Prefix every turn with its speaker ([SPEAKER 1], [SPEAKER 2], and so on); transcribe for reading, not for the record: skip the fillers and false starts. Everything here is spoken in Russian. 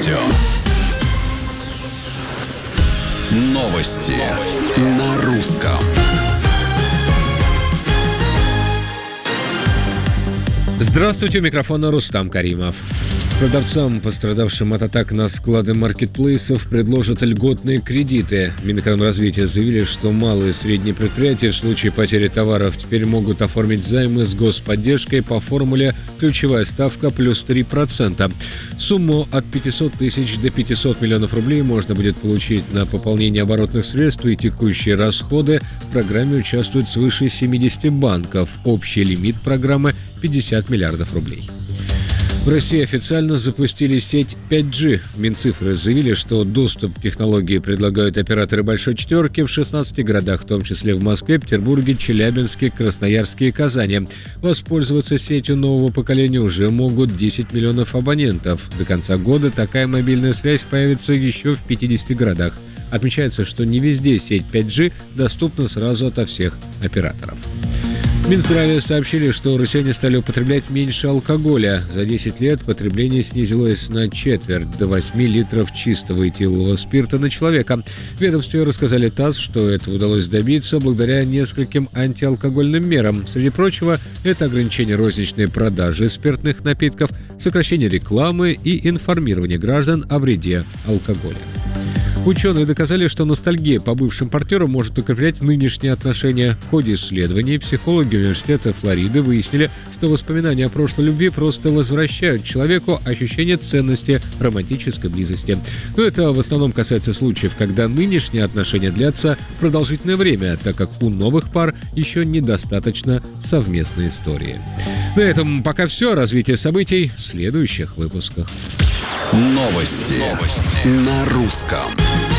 [SPEAKER 1] радио. Новости на русском.
[SPEAKER 2] Здравствуйте, у микрофона Рустам Каримов. Продавцам, пострадавшим от атак на склады маркетплейсов, предложат льготные кредиты. Минэкономразвития заявили, что малые и средние предприятия в случае потери товаров теперь могут оформить займы с господдержкой по формуле «ключевая ставка плюс 3%». Сумму от 500 тысяч до 500 миллионов рублей можно будет получить на пополнение оборотных средств и текущие расходы. В программе участвуют свыше 70 банков. Общий лимит программы – 50 миллиардов рублей. В России официально запустили сеть 5G. Минцифры заявили, что доступ к технологии предлагают операторы «Большой четверки» в 16 городах, в том числе в Москве, Петербурге, Челябинске, Красноярске и Казани. Воспользоваться сетью нового поколения уже могут 10 миллионов абонентов. До конца года такая мобильная связь появится еще в 50 городах. Отмечается, что не везде сеть 5G доступна сразу ото всех операторов. В Минздраве сообщили, что россияне стали употреблять меньше алкоголя. За 10 лет потребление снизилось на четверть, до 8 литров чистого этилового спирта на человека. В ведомстве рассказали ТАСС, что этого удалось добиться благодаря нескольким антиалкогольным мерам. Среди прочего, это ограничение розничной продажи спиртных напитков, сокращение рекламы и информирование граждан о вреде алкоголя. Ученые доказали, что ностальгия по бывшим партнерам может укреплять нынешние отношения. В ходе исследований психологи университета Флориды выяснили, что воспоминания о прошлой любви просто возвращают человеку ощущение ценности романтической близости. Но это в основном касается случаев, когда нынешние отношения длятся продолжительное время, так как у новых пар еще недостаточно совместной истории. На этом пока все. Развитие событий в следующих выпусках.
[SPEAKER 1] Новости на русском.